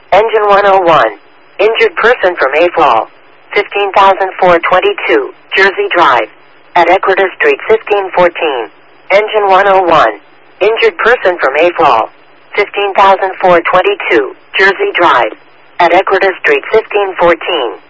Engine 101. Injured person for Mayfall. 15,422, Jersey Drive. At Equator Street 1514. Engine 101. Injured person for Mayfall. 15,422, Jersey Drive. At Equator Street 1514.